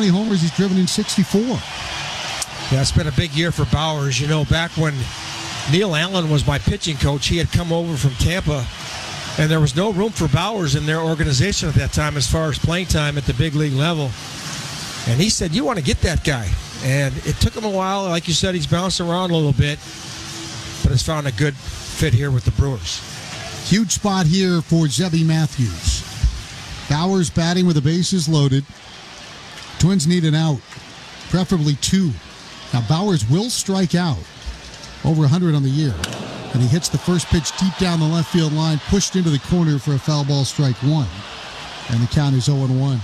many homers he's driven in 64. Yeah, it's been a big year for Bauers. You know, back when Neil Allen was my pitching coach, he had come over from Tampa, and there was no room for Bauers in their organization at that time as far as playing time at the big league level. And he said, you want to get that guy. And it took him a while. Like you said, he's bounced around a little bit, but has found a good fit here with the Brewers. Huge spot here for Zebby Matthews. Bauers batting with the bases loaded. Twins need an out, preferably 2. Now, Bauers will strike out over 100 on the year. And he hits the first pitch deep down the left field line, pushed into the corner for a foul ball, strike 1. And the count is 0-1.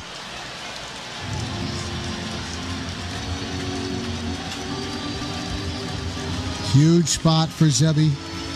Huge spot for Zebby.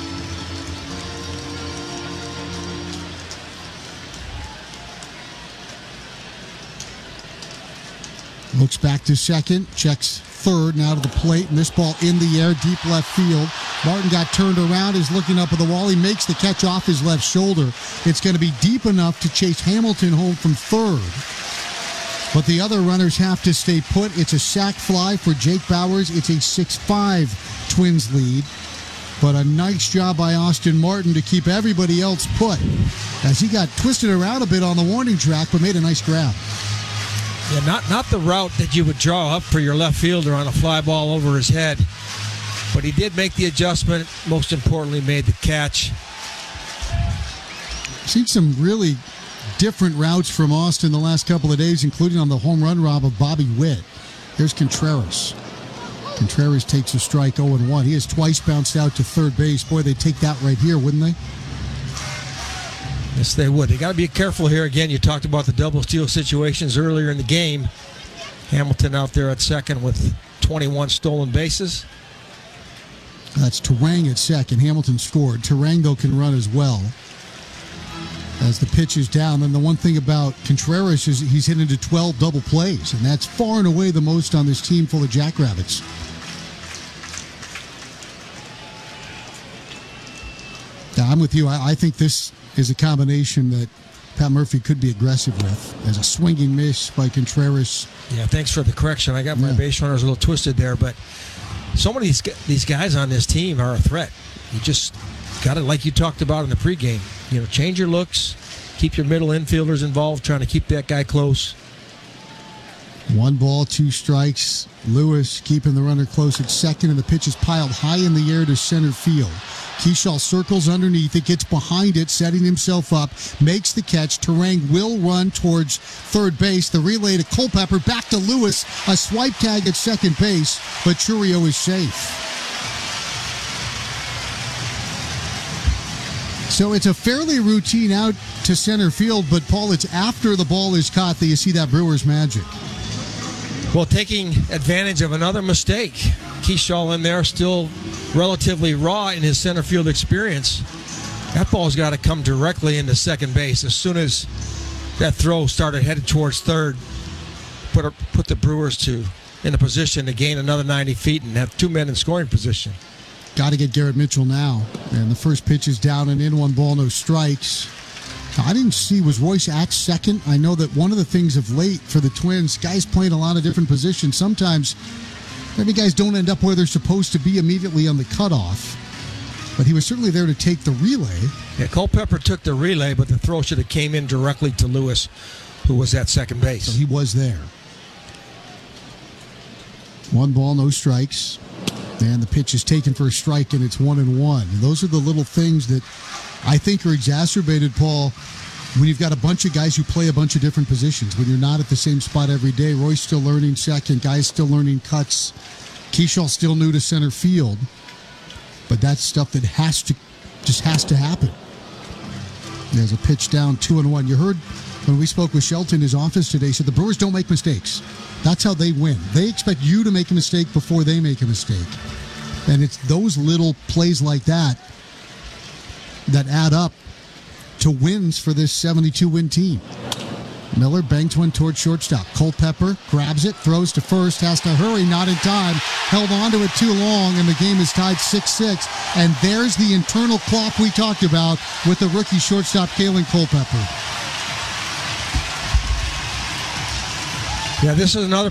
Looks back to second, checks third, now to the plate, and this ball in the air, deep left field. Martin got turned around, is looking up at the wall. He makes the catch off his left shoulder. It's going to be deep enough to chase Hamilton home from third. But the other runners have to stay put. It's a sac fly for Jake Bauers. It's a 6-5 Twins lead. But a nice job by Austin Martin to keep everybody else put as he got twisted around a bit on the warning track, but made a nice grab. Yeah, not the route that you would draw up for your left fielder on a fly ball over his head. But he did make the adjustment. Most importantly, made the catch. Seen some really different routes from Austin the last couple of days, including on the home run rob of Bobby Witt. Here's Contreras. Contreras takes a strike 0-1. He has twice bounced out to third base. Boy, they'd take that right here, wouldn't they? Yes, they would. They got to be careful here. Again, you talked about the double steal situations earlier in the game. Hamilton out there at second with 21 stolen bases. That's Turang at second. Hamilton scored. Turang, though, can run as well. As the pitch is down, and the one thing about Contreras is he's hit into 12 double plays, and that's far and away the most on this team full of Jackrabbits. Yeah, I'm with you. I think this is a combination that Pat Murphy could be aggressive with. As a swinging miss by Contreras. Yeah, thanks for the correction. I got my base runners a little twisted there, but so many of these guys on this team are a threat. You just got to, like you talked about in the pregame, change your looks, keep your middle infielders involved, trying to keep that guy close. 1 ball, 2 strikes. Lewis keeping the runner close at second, and the pitch is piled high in the air to center field. Keyshaw circles underneath it, gets behind it, setting himself up, makes the catch. Turang will run towards third base. The relay to Culpepper, back to Lewis. A swipe tag at second base, but Chourio is safe. So it's a fairly routine out to center field, but Paul, it's after the ball is caught that you see that Brewers magic. Well, taking advantage of another mistake. Keyshaw in there, still relatively raw in his center field experience. That ball's got to come directly into second base. As soon as that throw started headed towards third, put the Brewers in a position to gain another 90 feet and have 2 men in scoring position. Got to get Garrett Mitchell now. And the first pitch is down and in, 1 ball, no strikes. I didn't see, was Royce at second? I know that one of the things of late for the Twins, guys playing a lot of different positions. Sometimes maybe guys don't end up where they're supposed to be immediately on the cutoff. But he was certainly there to take the relay. Yeah, Culpepper took the relay, but the throw should have came in directly to Lewis, who was at second base. So he was there. 1 ball, no strikes. And the pitch is taken for a strike, and it's 1-1. And those are the little things that I think are exacerbated, Paul, when you've got a bunch of guys who play a bunch of different positions. When you're not at the same spot every day. Roy's still learning second. Guys still learning cuts. Keyshaw still new to center field. But that's stuff that has to happen. There's a pitch down, 2-1. You heard when we spoke with Shelton in his office today, he said the Brewers don't make mistakes. That's how they win. They expect you to make a mistake before they make a mistake. And it's those little plays like that add up to wins for this 72-win team. Miller banks one towards shortstop. Culpepper grabs it, throws to first, has to hurry, not in time. Held on to it too long, and the game is tied 6-6. And there's the internal clock we talked about with the rookie shortstop, Kalen Culpepper. Yeah, this is another